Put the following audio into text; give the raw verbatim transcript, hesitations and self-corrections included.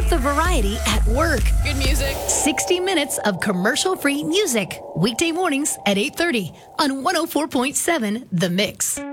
up the variety at work. Good music. sixty minutes of commercial-free music. Weekday mornings at eight thirty on one oh four point seven The Mix.